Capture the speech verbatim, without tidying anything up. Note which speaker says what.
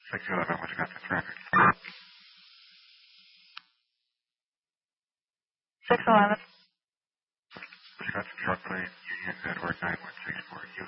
Speaker 1: six eleven, what you got the traffic?
Speaker 2: six eleven.
Speaker 1: What you got the truck plate? Union Edward nine one six four U